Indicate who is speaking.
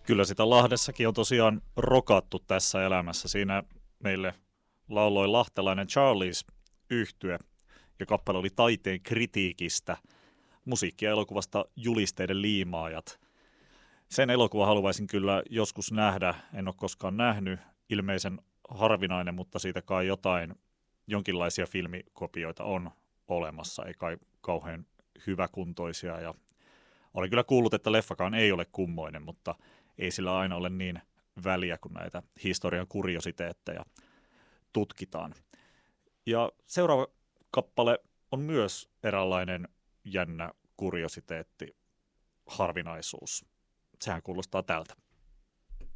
Speaker 1: Kyllä sitä Lahdessakin on tosiaan rokattu tässä elämässä. Siinä meille lauloi lahtelainen Charlies yhtye ja kappale oli taiteen kritiikistä. Musiikki- ja elokuvasta Julisteiden liimaajat. Sen elokuvan haluaisin kyllä joskus nähdä. En ole koskaan nähnyt. Ilmeisen harvinainen, mutta siitä kai jonkinlaisia filmikopioita on olemassa. Ei kai kauhean hyväkuntoisia. Ja olen kyllä kuullut, että leffakaan ei ole kummoinen, mutta ei sillä aina ole niin väliä, kun näitä historian kuriositeetteja tutkitaan. Ja seuraava kappale on myös eräänlainen jännä kuriositeetti, harvinaisuus. Sehän kuulostaa tältä.